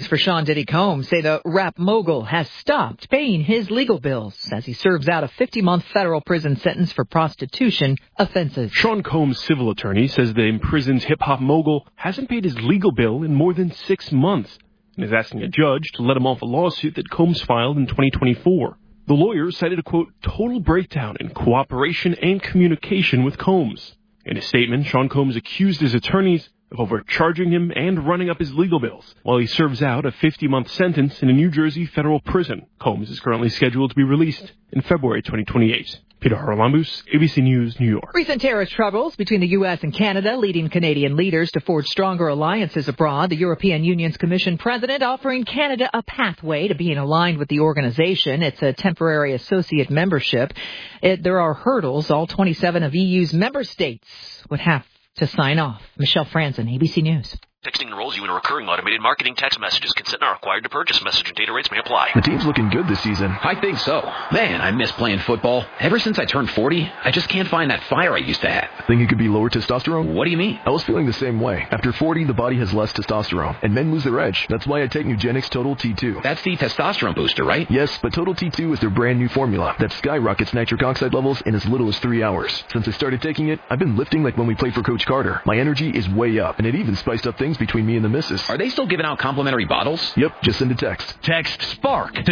for Sean Diddy Combs say the rap mogul has stopped paying his legal bills as he serves out a 50-month federal prison sentence for prostitution offenses. Sean Combs' civil attorney says the imprisoned hip-hop mogul hasn't paid his legal bill in more than 6 months and is asking a judge to let him off a lawsuit that Combs filed in 2024. The lawyer cited a, quote, total breakdown in cooperation and communication with Combs. In a statement, Sean Combs accused his attorneys of overcharging him and running up his legal bills while he serves out a 50-month sentence in a New Jersey federal prison. Combs is currently scheduled to be released in February 2028. Peter Haralambous, ABC News, New York. Recent terrorist troubles between the U.S. and Canada leading Canadian leaders to forge stronger alliances abroad. The European Union's Commission President offering Canada a pathway to being aligned with the organization. It's a temporary associate membership. There are hurdles all 27 of EU's member states would have to sign off. Michelle Franzen, ABC News. Texting enrolls you in a recurring automated marketing text messages. Consent not required to purchase. Message and data rates may apply. The team's looking good this season. I think so. Man, I miss playing football. Ever since I turned 40, I just can't find that fire I used to have. Think it could be lower testosterone? What do you mean? I was feeling the same way. After 40, the body has less testosterone, and men lose their edge. That's why I take Nugenix Total T2. That's the testosterone booster, right? Yes, but Total T2 is their brand new formula that skyrockets nitric oxide levels in as little as 3 hours. Since I started taking it, I've been lifting like when we played for Coach Carter. My energy is way up, and it even spiced up things between me and the missus. Are they still giving out complimentary bottles? Yep, just send a text. Text SPARK to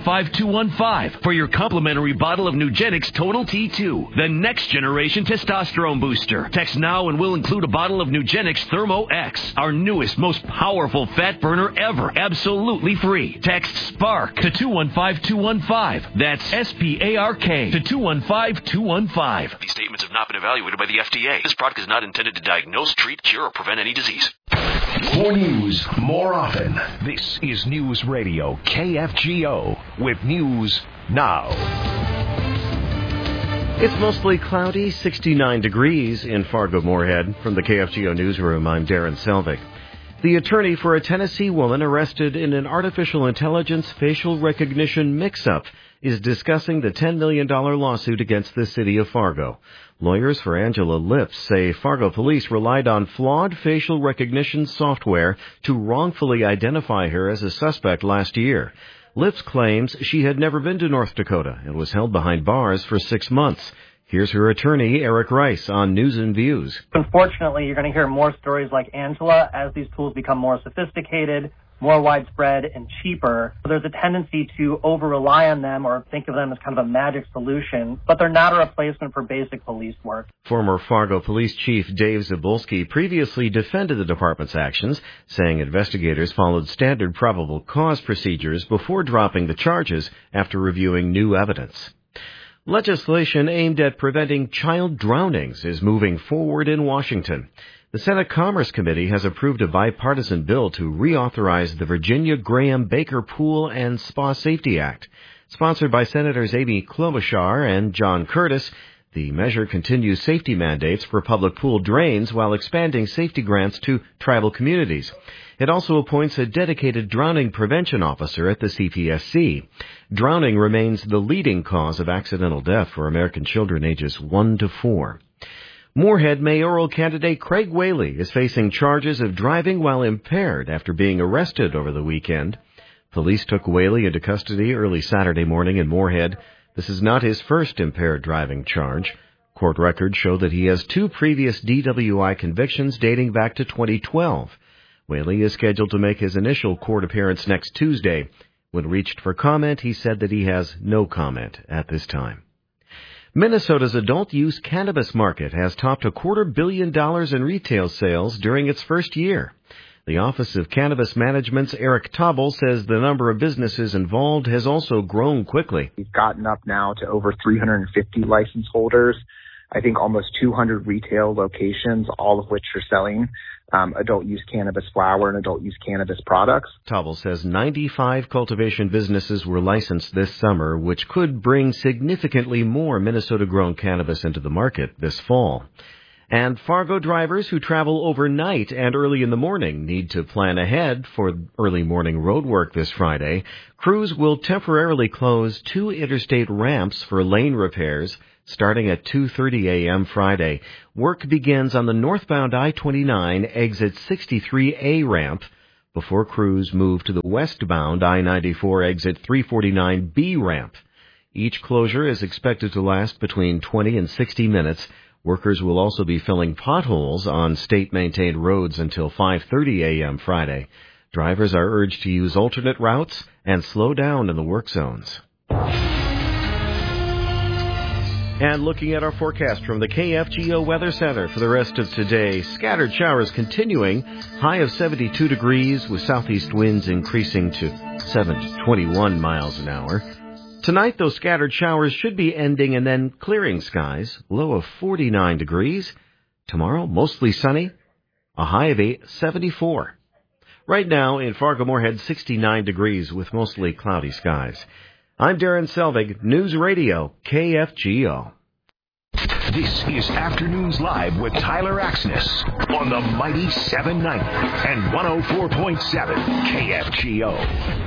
215-215 for your complimentary bottle of Nugenix Total T2, the next generation testosterone booster. Text now and we'll include a bottle of Nugenix Thermo X, our newest, most powerful fat burner ever, absolutely free. Text SPARK to 215-215. That's SPARK to 215-215. These statements have not been evaluated by the FDA. This product is not intended to diagnose, treat, cure, or prevent any disease. More news, more often. This is News Radio KFGO with News Now. It's mostly cloudy, 69 degrees in Fargo-Moorhead. From the KFGO newsroom, I'm Darren Selvig. The attorney for a Tennessee woman arrested in an artificial intelligence facial recognition mix-up is discussing the $10 million lawsuit against the city of Fargo. Lawyers for Angela Lips say Fargo police relied on flawed facial recognition software to wrongfully identify her as a suspect last year. Lips claims she had never been to North Dakota and was held behind bars for 6 months. Here's her attorney, Eric Rice, on News and Views. Unfortunately, you're going to hear more stories like Angela as these tools become more sophisticated, more widespread, and cheaper. There's a tendency to over-rely on them or think of them as kind of a magic solution, but they're not a replacement for basic police work. Former Fargo Police Chief Dave Zabulski previously defended the department's actions, saying investigators followed standard probable cause procedures before dropping the charges after reviewing new evidence. Legislation aimed at preventing child drownings is moving forward in Washington. The Senate Commerce Committee has approved a bipartisan bill to reauthorize the Virginia Graham Baker Pool and Spa Safety Act. Sponsored by Senators Amy Klobuchar and John Curtis, the measure continues safety mandates for public pool drains while expanding safety grants to tribal communities. It also appoints a dedicated drowning prevention officer at the CPSC. Drowning remains the leading cause of accidental death for American children ages 1 to 4. Moorhead mayoral candidate Craig Whaley is facing charges of driving while impaired after being arrested over the weekend. Police took Whaley into custody early Saturday morning in Moorhead. This is not his first impaired driving charge. Court records show that he has 2 previous DWI convictions dating back to 2012. Whaley is scheduled to make his initial court appearance next Tuesday. When reached for comment, he said that he has no comment at this time. Minnesota's adult-use cannabis market has topped $250 million in retail sales during its first year. The Office of Cannabis Management's Eric Tobel says the number of businesses involved has also grown quickly. We've gotten up now to over 350 license holders. I think almost 200 retail locations, all of which are selling adult-use cannabis flower and adult-use cannabis products. Tobel says 95 cultivation businesses were licensed this summer, which could bring significantly more Minnesota-grown cannabis into the market this fall. And Fargo drivers who travel overnight and early in the morning need to plan ahead for early morning road work this Friday. Crews will temporarily close 2 interstate ramps for lane repairs starting at 2:30 a.m. Friday. Work begins on the northbound I-29 exit 63A ramp. before crews move to the westbound I-94 exit 349B ramp. Each closure is expected to last between 20 and 60 minutes. Workers will also be filling potholes on state-maintained roads until 5:30 a.m. Friday. Drivers are urged to use alternate routes and slow down in the work zones. And looking at our forecast from the KFGO Weather Center for the rest of today, scattered showers continuing, high of 72 degrees with southeast winds increasing to 7 to 21 miles an hour. Tonight, those scattered showers should be ending and then clearing skies, low of 49 degrees. Tomorrow, mostly sunny, a high of 74. Right now, in Fargo-Moorhead, 69 degrees with mostly cloudy skies. I'm Darren Selvig, News Radio, KFGO. This is Afternoons Live with Tyler Axness on the mighty 790 and 104.7 KFGO.